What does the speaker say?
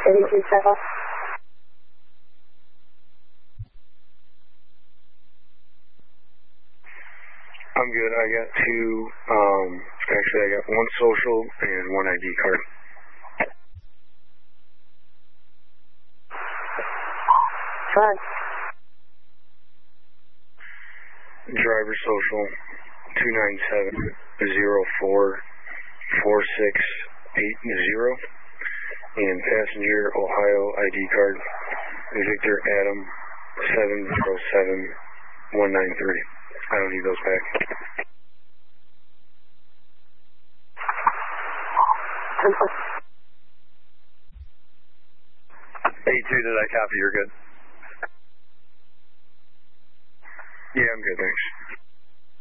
32 I'm good. I got two, actually I got one social and one ID card. Fine. Driver social 297-04-4680 and passenger Ohio ID card Victor Adam 707193. I don't need those back. A2, did I copy? You're good? Yeah, I'm good, thanks.